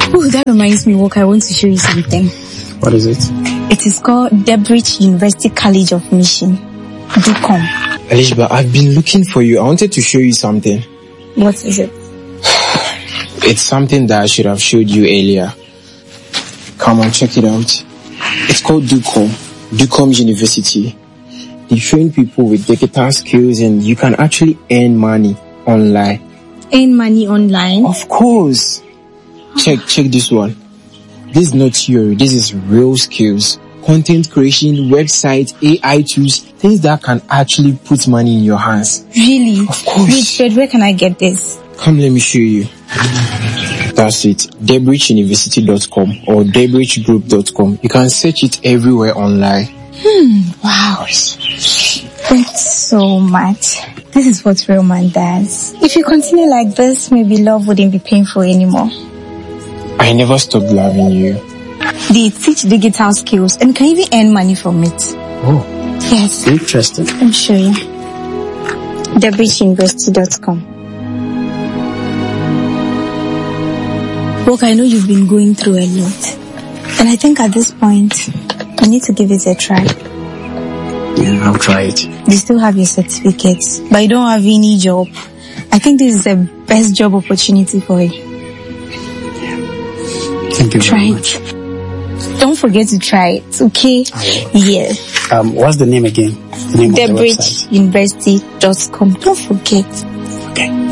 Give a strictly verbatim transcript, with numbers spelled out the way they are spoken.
Oh, that reminds me, Walker, I want to show you something. What is it? It is called Debridge University College of Mission. DUCOM. Elishba, I've been looking for you. I wanted to show you something. What is it? It's something that I should have showed you earlier. Come on, check it out. It's called DUCOM. DUCOM University. They train people with digital skills and you can actually earn money online. Earn money online? Of course. Check, check this one. This is not theory. This is real skills. Content creation, website, A I tools, things that can actually put money in your hands. Really? Of course. Wait, where can I get this? Come, let me show you. That's it. debridge university dot com or debridge group dot com. You can search it everywhere online. Hmm, wow. Thanks so much. This is what real man does. If you continue like this, maybe love wouldn't be painful anymore. I never stopped loving you. They teach digital skills and can even earn money from it. Oh. Yes. Interesting. I'll show you. debridge university dot com. Look, I know you've been going through a lot. And I think at this point, you need to give it a try. Yeah, I'll try it. You still have your certificates, but you don't have any job. I think this is the best job opportunity for you. Thank you try very much. It. Don't forget to try it, okay? Yeah. Um, what's the name again? The name debridge university dot com. Don't forget. Okay.